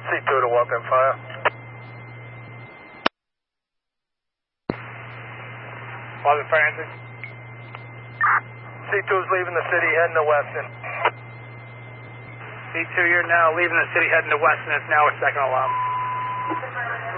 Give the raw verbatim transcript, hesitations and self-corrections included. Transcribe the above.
C two to walk-in fire. Walk-in fire entry. C two is leaving the city, heading to Weston. C two, you're now leaving the city, heading to Weston. It's now a second alarm.